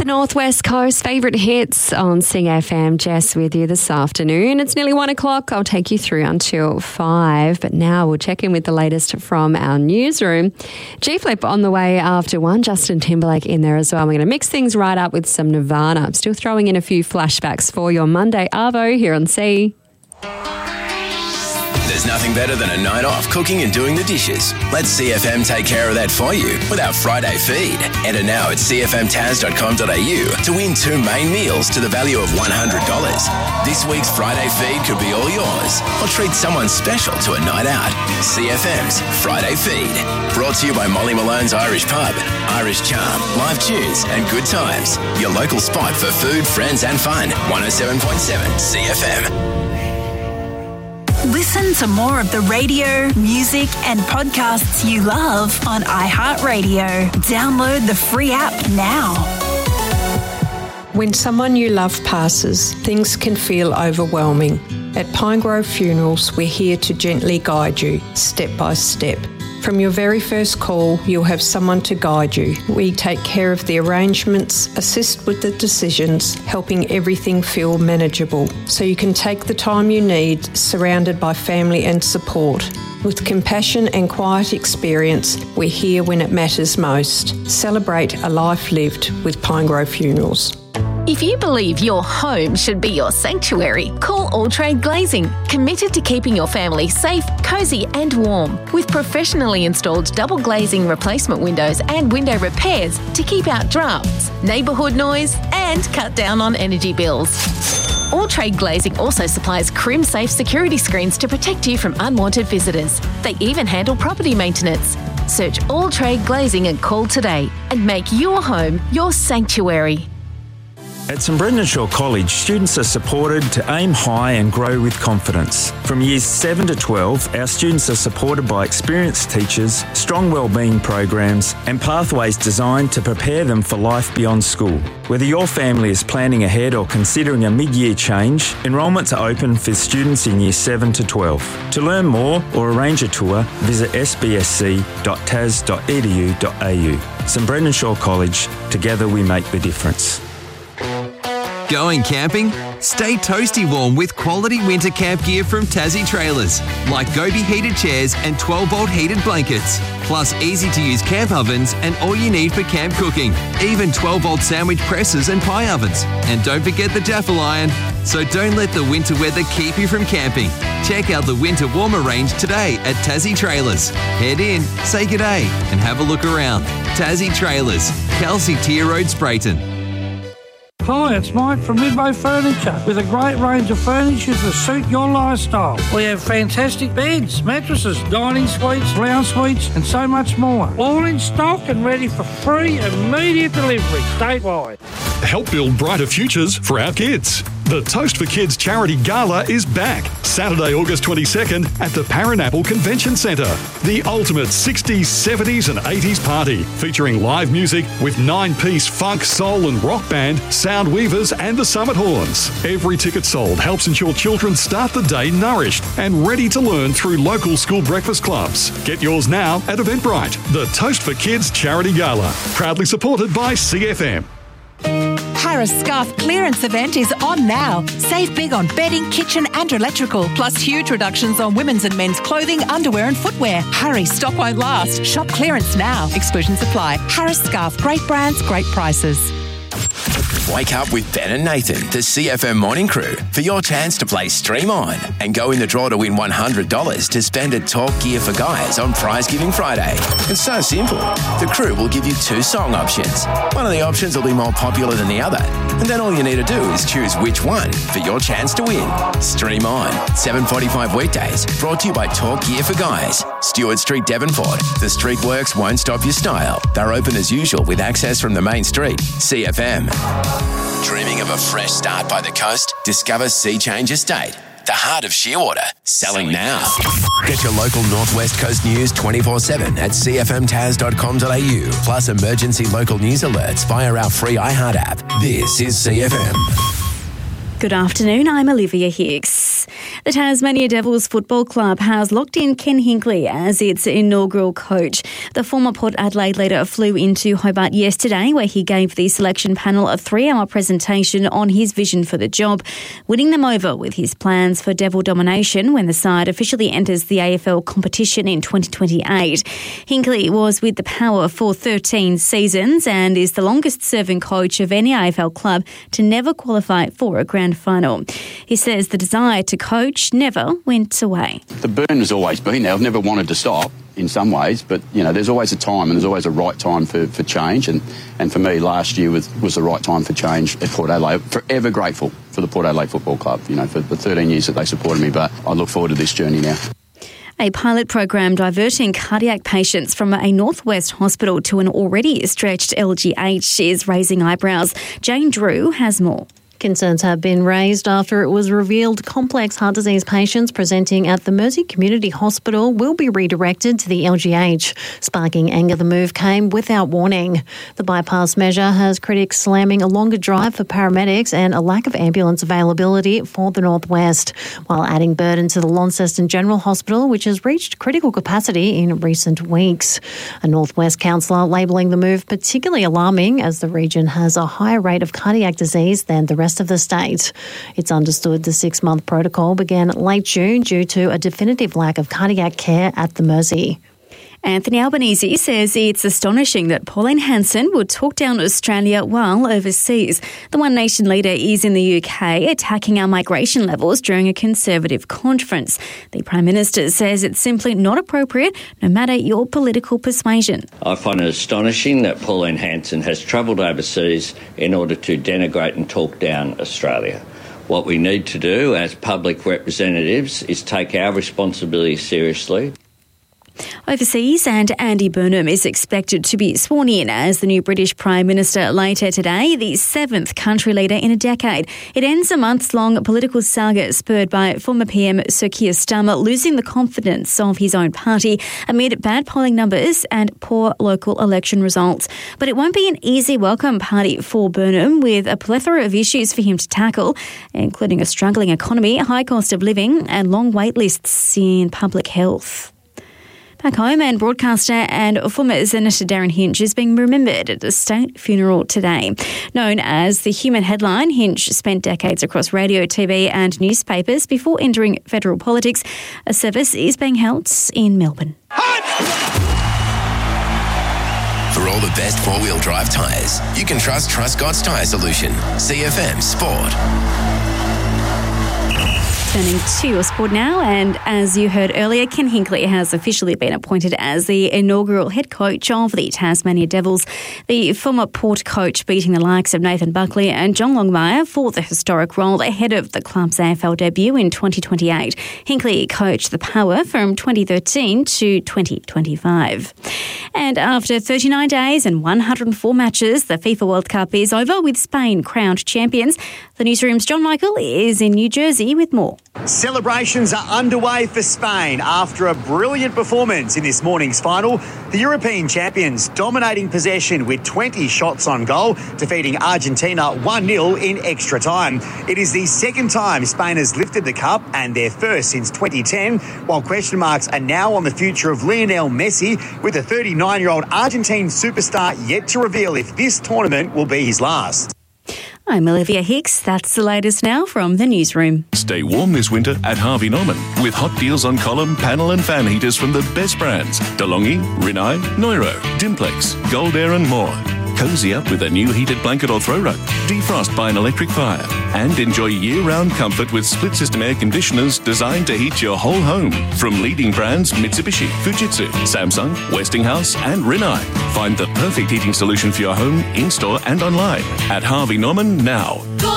Northwest Coast favourite hits on Sing FM. Jess with you this afternoon. It's nearly 1 o'clock. I'll take you through until 5. But now we'll check in with the latest from our newsroom. G-Flip on the way after 1. Justin Timberlake in there as well. We're going to mix things right up with some Nirvana. I'm still throwing in a few flashbacks for your Monday Arvo here on C. There's nothing better than a night off cooking and doing the dishes. Let CFM take care of that for you with our Friday feed. Enter now at cfmtaz.com.au to win 2 main meals to the value of $100. This week's Friday feed could be all yours, or treat someone special to a night out. CFM's Friday feed. Brought to you by Molly Malone's Irish Pub, Irish Charm, live tunes and good times. Your local spot for food, friends and fun. 107.7 CFM. Listen to more of the radio, music and podcasts you love on iHeartRadio. Download the free app now. When someone you love passes, things can feel overwhelming. At Pinegrove Funerals, we're here to gently guide you, step by step. From your very first call, you'll have someone to guide you. We take care of the arrangements, assist with the decisions, helping everything feel manageable, so you can take the time you need, surrounded by family and support. With compassion and quiet experience, we're here when it matters most. Celebrate a life lived with Pinegrove Funerals. If you believe your home should be your sanctuary, call All Trade Glazing, committed to keeping your family safe, cosy and warm, with professionally installed double glazing replacement windows and window repairs to keep out drafts, neighbourhood noise and cut down on energy bills. All Trade Glazing also supplies Crim-safe security screens to protect you from unwanted visitors. They even handle property maintenance. Search All Trade Glazing and call today and make your home your sanctuary. At St Brendan Shaw College, students are supported to aim high and grow with confidence. From years 7 to 12, our students are supported by experienced teachers, strong wellbeing programs and pathways designed to prepare them for life beyond school. Whether your family is planning ahead or considering a mid-year change, enrolments are open for students in years 7 to 12. To learn more or arrange a tour, visit sbsc.tas.edu.au. St Brendan Shaw College, together we make the difference. Going camping? Stay toasty warm with quality winter camp gear from Tassie Trailers, like Gobi heated chairs and 12-volt heated blankets, plus easy-to-use camp ovens and all you need for camp cooking, even 12-volt sandwich presses and pie ovens. And don't forget the Jaffle iron. So don't let the winter weather keep you from camping. Check out the winter warmer range today at Tassie Trailers. Head in, say g'day and have a look around. Tassie Trailers, Kelsey Tier Road, Sprayton. Hi, it's Mike from Midway Furniture with a great range of furniture to suit your lifestyle. We have fantastic beds, mattresses, dining suites, lounge suites and so much more. All in stock and ready for free immediate delivery statewide. Help build brighter futures for our kids. The Toast for Kids Charity Gala is back, Saturday, August 22nd at the Parinapple Convention Centre. The ultimate 60s, 70s and 80s party, featuring live music with 9-piece funk, soul and rock band, Sound Weavers and the Summit Horns. Every ticket sold helps ensure children start the day nourished and ready to learn through local school breakfast clubs. Get yours now at Eventbrite. The Toast for Kids Charity Gala, proudly supported by CFM. Harris Scarf clearance event is on now. Save big on bedding, kitchen and electrical, plus huge reductions on women's and men's clothing, underwear and footwear. Hurry, stock won't last. Shop clearance now. Exclusions apply. Harris Scarf, great brands, great prices. Wake up with Ben and Nathan, the CFM Morning Crew, for your chance to play Stream On and go in the draw to win $100 to spend at Talk Gear for Guys on Prize Giving Friday. It's so simple. The crew will give you 2 song options. One of the options will be more popular than the other, and then all you need to do is choose which one for your chance to win. Stream On, 7:45 weekdays, brought to you by Talk Gear for Guys. Stewart Street, Devonport. The street works won't stop your style. They're open as usual with access from the main street. CFM. Dreaming of a fresh start by the coast? Discover Sea Change Estate, the heart of Shearwater. Selling now. Get your local Northwest Coast news 24/7 at cfmtaz.com.au. Plus emergency local news alerts via our free iHeart app. This is CFM. Good afternoon, I'm Olivia Hicks. The Tasmania Devils Football Club has locked in Ken Hinkley as its inaugural coach. The former Port Adelaide leader flew into Hobart yesterday, where he gave the selection panel a 3-hour presentation on his vision for the job, winning them over with his plans for Devil domination when the side officially enters the AFL competition in 2028. Hinkley was with the Power for 13 seasons and is the longest-serving coach of any AFL club to never qualify for a grand final. He says the desire to coach never went away. The burn has always been there. I've never wanted to stop in some ways, but, there's always a time and there's always a right time for change. And for me, last year was the right time for change at Port Adelaide. Forever grateful for the Port Adelaide Football Club, for the 13 years that they supported me, but I look forward to this journey now. A pilot program diverting cardiac patients from a Northwest hospital to an already stretched LGH is raising eyebrows. Jane Drew has more. Concerns have been raised after it was revealed complex heart disease patients presenting at the Mersey Community Hospital will be redirected to the LGH. Sparking anger, the move came without warning. The bypass measure has critics slamming a longer drive for paramedics and a lack of ambulance availability for the Northwest, while adding burden to the Launceston General Hospital, which has reached critical capacity in recent weeks. A Northwest councillor labelling the move particularly alarming as the region has a higher rate of cardiac disease than the rest of the state. It's understood the 6-month protocol began late June due to a definitive lack of cardiac care at the Mersey. Anthony Albanese says it's astonishing that Pauline Hanson would talk down Australia while overseas. The One Nation leader is in the UK attacking our migration levels during a Conservative conference. The Prime Minister says it's simply not appropriate, no matter your political persuasion. I find it astonishing that Pauline Hanson has travelled overseas in order to denigrate and talk down Australia. What we need to do as public representatives is take our responsibility seriously. Overseas, and Andy Burnham is expected to be sworn in as the new British Prime Minister later today, the 7th country leader in a decade. It ends a months-long political saga spurred by former PM Sir Keir Starmer losing the confidence of his own party amid bad polling numbers and poor local election results. But it won't be an easy welcome party for Burnham, with a plethora of issues for him to tackle, including a struggling economy, high cost of living and long wait lists in public health. Back home, and broadcaster and former Senator Darren Hinch is being remembered at a state funeral today. Known as the Human Headline, Hinch spent decades across radio, TV and newspapers before entering federal politics. A service is being held in Melbourne. For all the best four-wheel drive tyres, you can trust Truscott's Tyre Solution. CFM Sport. Turning to your sport now, and as you heard earlier, Ken Hinkley has officially been appointed as the inaugural head coach of the Tasmania Devils. The former Port coach beating the likes of Nathan Buckley and John Longmire for the historic role ahead of the club's AFL debut in 2028. Hinkley coached the Power from 2013 to 2025. And after 39 days and 104 matches, the FIFA World Cup is over with Spain crowned champions. The Newsroom's John Michael is in New Jersey with more. Celebrations are underway for Spain after a brilliant performance in this morning's final. The European champions dominating possession with 20 shots on goal, defeating Argentina 1-0 in extra time. It is the second time Spain has lifted the cup and their first since 2010, while question marks are now on the future of Lionel Messi, with the 39-year-old Argentine superstar yet to reveal if this tournament will be his last. I'm Olivia Hicks. That's the latest now from the Newsroom. Stay warm this winter at Harvey Norman with hot deals on column, panel and fan heaters from the best brands. DeLonghi, Rinnai, Neuro, Dimplex, Gold Air and more. Cozy up with a new heated blanket or throw rug. Defrost by an electric fire. And enjoy year-round comfort with split-system air conditioners designed to heat your whole home. From leading brands Mitsubishi, Fujitsu, Samsung, Westinghouse and Rinnai. Find the perfect heating solution for your home in-store and online at Harvey Norman now.